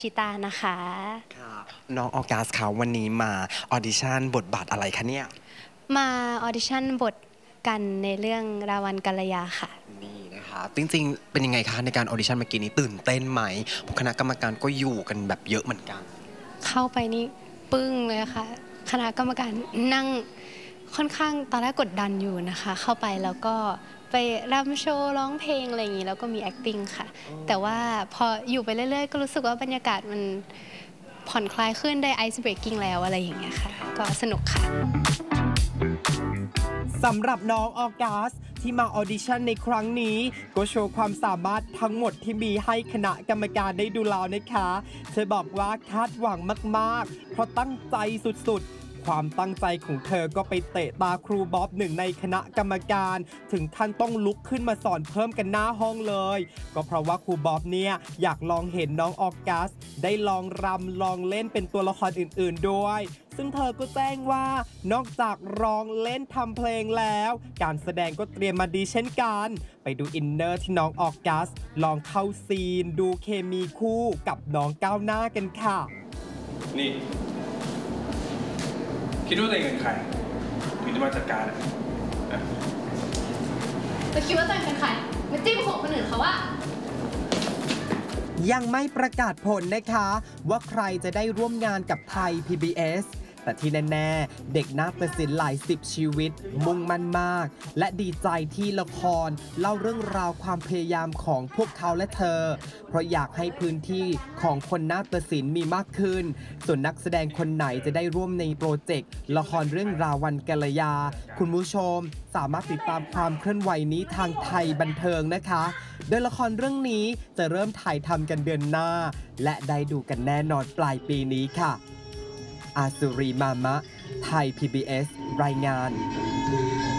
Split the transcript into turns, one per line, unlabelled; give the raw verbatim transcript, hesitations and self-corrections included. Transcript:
ชิตานะคะ
ค่ะน้องออกัสค่ะวันนี้มาออดิชั่นบทบาทอะไรคะเนี่ย
มาออดิชั่นบทกันในเรื่องราวันกัลยาค่ะ
นี่นะคะจริงๆเป็นยังไงคะในการออดิชั่นเมื่อกี้นี้ตื่นเต้นไหมคณะกรรมการก็อยู่กันแบบเยอะเหมือนกัน
เข้าไปนี่ปึ้งเลยค่ะคณะกรรมการนั่งค่อนข้างตอนแรกกดดันอยู่นะคะเข้าไปแล้วก็ไปรำโชว์ร้องเพลงอะไรอย่างนี้แล้วก็มี acting ค่ะแต่ว่าพออยู่ไปเรื่อยๆก็รู้สึกว่าบรรยากาศมันผ่อนคลายขึ้นได้ ice breaking แล้วอะไรอย่างเงี้ยค่ะก็สนุกค่ะ
สำหรับน้องออกัสที่มาออดิชั่นในครั้งนี้ก็โชว์ความสามารถทั้งหมดที่มีให้คณะกรรมการได้ดูแล้วนะคะเธอบอกว่าคาดหวังมากๆเพราะตั้งใจสุดๆความตั้งใจของเธอก็ไปเตะตาครูบ๊อบหนึ่งในคณะกรรมการถึงขั้นต้องลุกขึ้นมาสอนเพิ่มกันหน้าห้องเลยก็เพราะว่าครูบ๊อบเนี่ยอยากลองเห็นน้องออกัสได้ลองรำลองเล่นเป็นตัวละครอื่นๆด้วยซึ่งเธอก็แจ้งว่านอกจากร้องเล่นทำเพลงแล้วการแสดงก็เตรียมมาดีเช่นกันไปดูอินเนอร์ที่น้องออกัสลองเข้าซีนดูเคมีคู่กับน้องก้าวหน้ากันค่ะ
นี่คิดว่าตัวเองเป็นใครถึงจะมาจัดการอ่ะ
แล้วคิดว่าตัวเองเป็นใครมาจิ้มหัวคนอื่นเขาว่า
ยังไม่ประกาศผลนะคะว่าใครจะได้ร่วมงานกับไทย พี บี เอส แต่ที่แน่ๆเด็กนาฏศิลป์หลายสิบชีวิตมุ่งมั่นมากและดีใจที่ละครเล่าเรื่องราวความพยายามของพวกเขาและเธอเพราะอยากให้พื้นที่ของคนนาฏศิลป์มีมากขึ้นส่วนนักแสดงคนไหนจะได้ร่วมในโปรเจกต์ละครเรื่องราวันกัลยาคุณผู้ชมสามารถติดตามความเคลื่อนไหวนี้ทางไทยบันเทิงนะคะโดยละครเรื่องนี้จะเริ่มถ่ายทำกันเดือนหน้าและได้ดูกันแน่นอนปลายปีนี้ค่ะอาสุรีมามะไทย พี บี เอส รายงาน